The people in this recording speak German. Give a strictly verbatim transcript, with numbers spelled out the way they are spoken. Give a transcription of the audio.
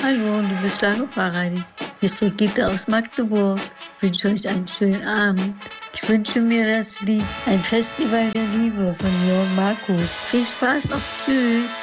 Hallo, liebe Schlagerparadies. Hier ist Brigitte aus Magdeburg. Ich wünsche euch einen schönen Abend. Ich wünsche mir das Lied Ein Festival der Liebe von Jörn Markus. Viel Spaß, auf Tschüss.